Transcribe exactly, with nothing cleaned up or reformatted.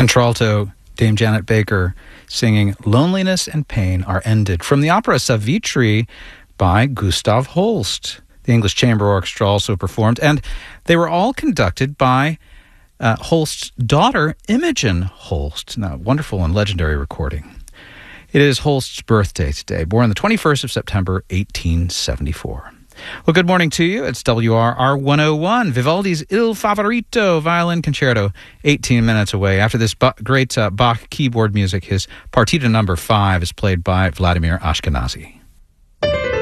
Contralto, Dame Janet Baker singing Loneliness and Pain Are Ended from the opera Savitri by Gustav Holst. The English Chamber Orchestra also performed, and they were all conducted by uh, Holst's daughter, Imogen Holst. Now, wonderful and legendary recording. It is Holst's birthday today, born the twenty-first of September, eighteen seventy-four. Well, good morning to you. It's W R R one oh one, Vivaldi's Il Favorito Violin Concerto, eighteen minutes away. After this bu- great uh, Bach keyboard music, his Partita number five is played by Vladimir Ashkenazy.